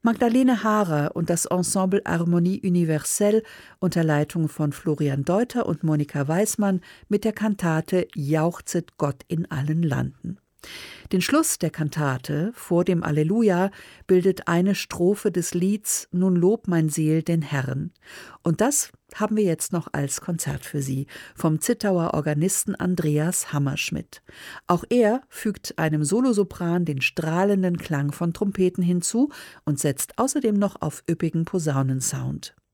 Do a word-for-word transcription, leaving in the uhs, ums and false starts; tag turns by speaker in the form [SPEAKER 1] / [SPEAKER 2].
[SPEAKER 1] Magdalene Haarer und das Ensemble Harmonie Universelle unter Leitung von Florian Deuter und Monika Weismann mit der Kantate Jauchzet Gott in allen Landen. Den Schluss der Kantate vor dem Alleluja bildet eine Strophe des Lieds Nun lob mein Seel den Herrn. Und das haben wir jetzt noch als Konzert für Sie vom Zittauer Organisten Andreas Hammerschmidt. Auch er fügt einem Solosopran den strahlenden Klang von Trompeten hinzu und setzt außerdem noch auf üppigen Posaunensound.